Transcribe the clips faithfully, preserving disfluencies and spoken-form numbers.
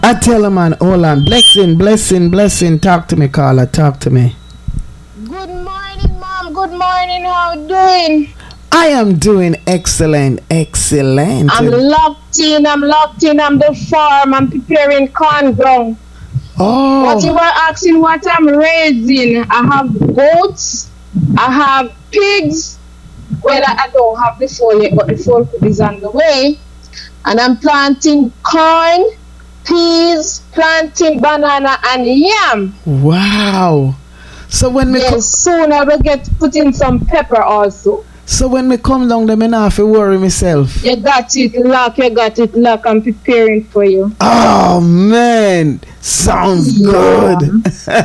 I tell a man, hold on. Blessing, blessing, blessing. Talk to me, Carla. Talk to me. Good morning, Mom. Good morning. How you doing? I am doing excellent, excellent. I'm locked in. I'm locked in. I'm the farm. I'm preparing corn ground. Oh. But you were asking what I'm raising. I have goats. I have pigs. Well, I don't have the fall yet, but the fall is on the way. And I'm planting corn, peas, planting banana and yam. Wow. So when we yes, co- soon I will get put in some pepper also. So when we come down, them I have to worry myself. You got it, lock. You got it, lock. I'm preparing for you. Oh man, sounds yeah. good.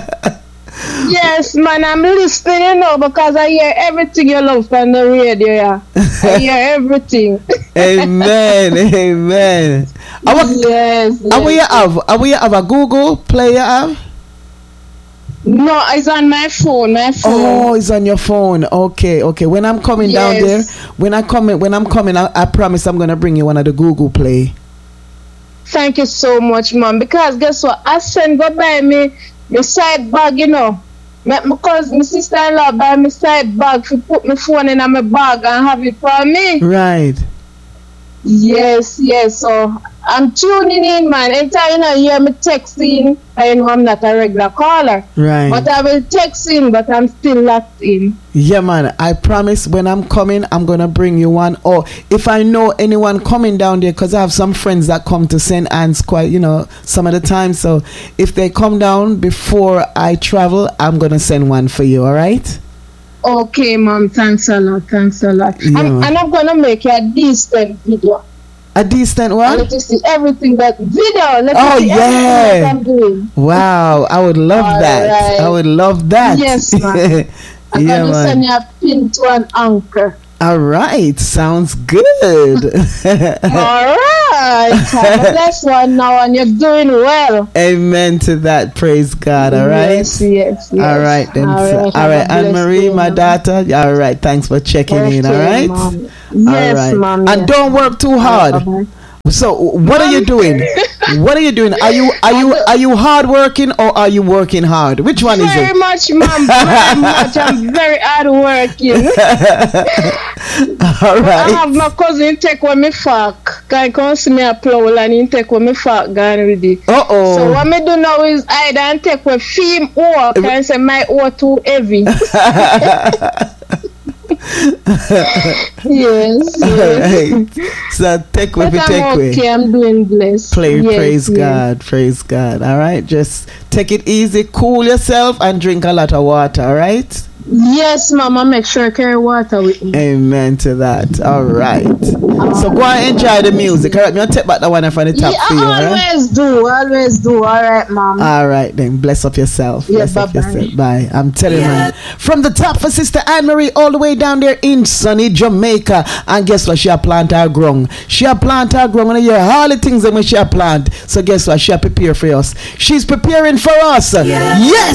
Yes, man, I'm listening, you know, because I hear everything you love on the radio. Yeah. I hear everything. Amen, amen. Our, yes. Are yes. we have? Are we have a Google Play? You have? No, it's on my phone. My phone. Oh, it's on your phone. Okay, okay. When I'm coming yes. down there, when I come, when I'm coming, I, I promise I'm gonna bring you one of the Google Play. Thank you so much, Mom. Because guess what? I send go buy me the side bag, you know. Because my sister-in-law buy me side bag to put my phone in my bag and have it for me. Right. Yes, yes. So I'm tuning in, man. Anytime you know, you hear me texting, I know I'm not a regular caller. Right. But I will text in, but I'm still locked in. Yeah, man. I promise when I'm coming, I'm going to bring you one. Or if I know anyone coming down there, because I have some friends that come to Saint Anne's quite, you know, some of the time. So if they come down before I travel, I'm going to send one for you, all right? Okay, Mom. Thanks a lot. Thanks a lot. Yeah. I'm, and I'm going to make you a decent video. A decent what? Let you see everything that video. Let oh, you see yeah. everything that I'm doing. Wow. I would love All that. right. I would love that. Yes, man. I'm yeah, going to man. send you a pin to an anchor. All right. Sounds good. All right. Have a blessed one now, and you're doing well. Amen to that. Praise God. All right. Yes, yes, yes. All right then. All right, all right. Anne Marie, my daughter. All right. Thanks for checking okay, in. All right. Mom. Yes, all right. Mom. And yes. don't work too hard. Bye-bye. So what are you doing? What are you doing? Are you are you are you hard working or are you working hard? Which one is it? Very much, Mom. Very much. I'm very hard working. All right. I have my cousin take with me fuck. Can come see me a plow and he take with me fuck gone with it. Uh oh. So what me do now is I don't take with film or can say my oar too heavy. yes, yes. Right. So take with but it, take I'm with. Okay, I'm doing blessed. Play, yes, praise yes. God, praise God. All right, just take it easy, cool yourself, and drink a lot of water. All right. Yes, Mama. Make sure I carry water with me. Amen to that. All right. Uh, so go and enjoy the music. All right, me I'll take back the one from the top yeah, for you. I always right? do. Always do. All right, Mom. All right, then. Bless up yourself. Yeah, Bless up bye-bye. yourself. Bye. I'm telling Yeah. you, from the top for Sister Anne Marie all the way down there in sunny Jamaica. And guess what? She a plant her ground. She a plant her ground. And you hear all the things that when she a plant. So guess what? She a prepare for us. She's preparing for us. Yeah. Yes.